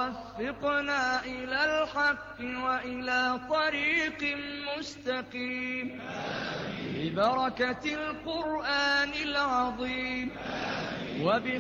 ووفقنا إلى الحق وإلى طريق مستقيم ببركة القرآن العظيم